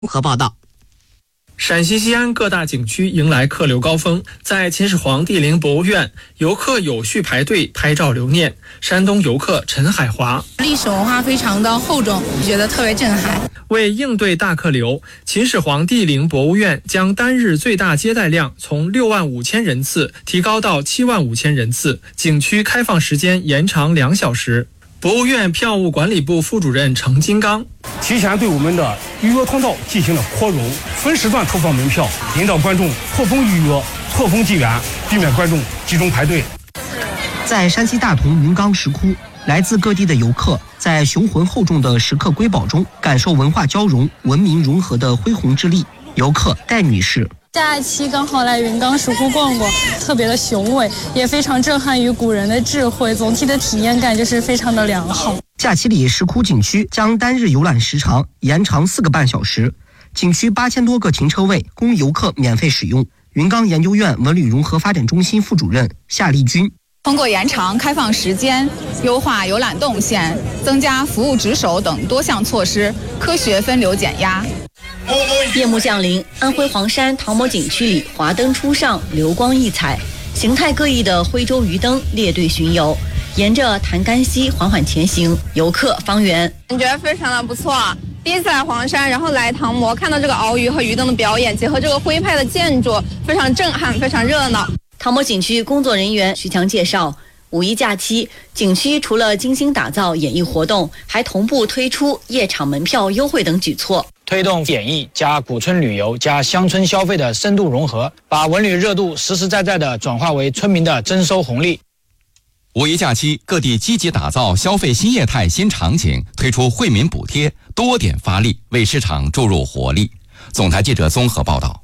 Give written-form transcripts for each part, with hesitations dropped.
综合报道。 陕西西安各大景区迎来客流高峰，在秦始皇帝陵博物院，游客有序排队拍照留念。山东游客陈海华： 历史文化非常的厚重，觉得特别震撼。 为应对大客流，秦始皇帝陵博物院将单日最大接待量从6万5千人次提高到7万5千人次，景区开放时间延长2小时。博物院票务管理部副主任程金刚： 提前对我们的预约通道进行了扩容，分时段投放门票，引导观众错峰预约、错峰进园，避免观众集中排队。 在山西大同云冈石窟，来自各地的游客在雄浑厚重的石刻瑰宝中，感受文化交融、文明融合的恢宏之力。游客戴女士： 假期刚好来云冈石窟逛逛，特别的雄伟，也非常震撼于古人的智慧，总体的体验感就是非常的良好。 假期里，石窟景区将单日游览时长延长4个半小时，景区8000多个停车位供游客免费使用。云冈研究院文旅融合发展中心副主任夏丽君： 通过延长开放时间、优化游览动线、增加服务值守等多项措施，科学分流减压。 夜幕降临，安徽黄山唐某景区里华灯初上，流光溢彩，形态各异的徽州鱼灯列队巡游，沿着潭干溪缓缓前行，游客方圆。 感觉非常的不错，第一次来黄山，然后来唐某，看到这个鳌鱼和鱼灯的表演，结合这个徽派的建筑，非常震撼，非常热闹。 唐某景区工作人员徐强介绍，五一假期，景区除了精心打造演艺活动，还同步推出夜场门票优惠等举措， 推动演艺加古村旅游加乡村消费的深度融合，把文旅热度实实在在地转化为村民的增收红利。 五一假期，各地积极打造消费新业态新场景，推出惠民补贴，多点发力，为市场注入活力。总台记者综合报道。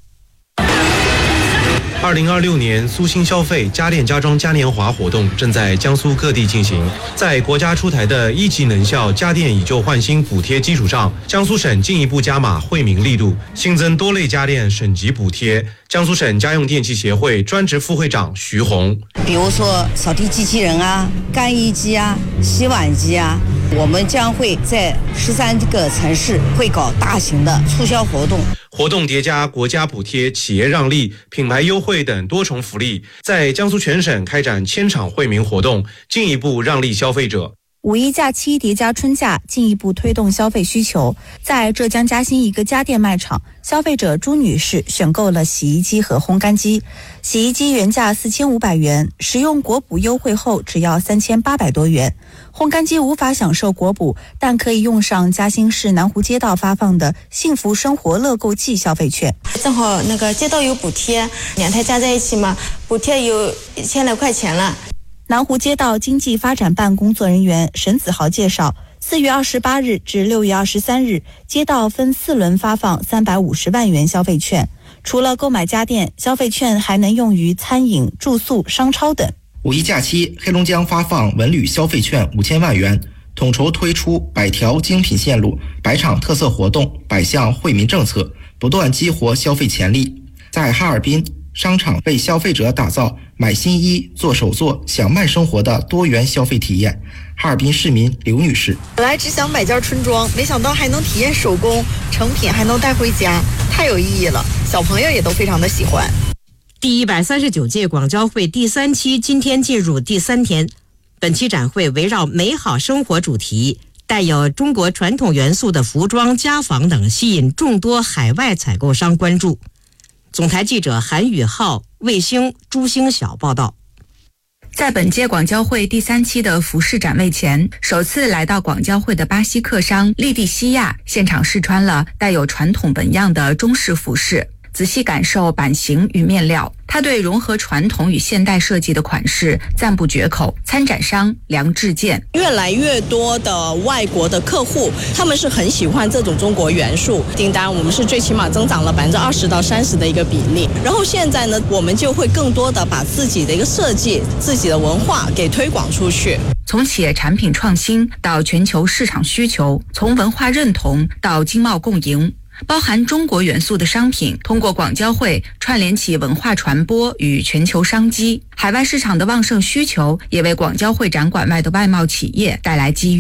2026年苏新消费家电家装嘉年华活动正在江苏各地进行。在国家出台的1级能效家电以旧换新补贴基础上，江苏省进一步加码惠民力度，新增多类家电省级补贴。江苏省家用电器协会专职副会长徐红： 比如说扫地机器人啊、干衣机啊、洗碗机啊，我们将会在13个城市会搞大型的促销活动。 活动叠加国家补贴、企业让利、品牌优惠等多重福利，在江苏全省开展1000场惠民活动，进一步让利消费者。 五一假期叠加春假，进一步推动消费需求。在浙江嘉兴一个家电卖场，消费者朱女士选购了洗衣机和烘干机。洗衣机原价4500元，使用国补优惠后只要3800多元。烘干机无法享受国补，但可以用上嘉兴市南湖街道发放的幸福生活乐购季消费券。 正好那个街道有补贴，2台加在一起嘛，补贴有1000来块钱了。 南湖街道经济发展办工作人员沈子豪介绍，4月28日至6月23日，街道分4轮发放350万元消费券。除了购买家电，消费券还能用于餐饮、住宿、商超等。 五一假期，黑龙江发放文旅消费券5000万元，统筹推出100条精品线路、100场特色活动、100项惠民政策，不断激活消费潜力。在哈尔滨，商场为消费者打造买新衣、做手作、享慢生活的多元消费体验。哈尔滨市民刘女士： 本来只想买件春装，没想到还能体验手工，成品还能带回家，太有意义了，小朋友也都非常的喜欢。 第139届广交会第3期今天进入第3天，本期展会围绕美好生活主题，带有中国传统元素的服装、家纺等吸引众多海外采购商关注。总台记者韩宇浩、卫星朱星晓报道。 在本届广交会第3期的服饰展位前，首次来到广交会的巴西客商利蒂西亚现场试穿了带有传统纹样的中式服饰，仔细感受版型与面料。他对融合传统与现代设计的款式赞不绝口。参展商梁志健： 越来越多的外国的客户，他们是很喜欢这种中国元素，订单我们是最起码增长了20%到30%的一个比例。然后现在呢，我们就会更多的把自己的一个设计、自己的文化给推广出去。 从企业产品创新到全球市场需求，从文化认同到经贸共赢，包含中国元素的商品通过广交会串联起文化传播与全球商机。海外市场的旺盛需求也为广交会展馆外的外贸企业带来机遇。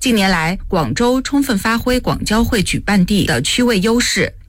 近年来，广州充分发挥广交会举办地的区位优势，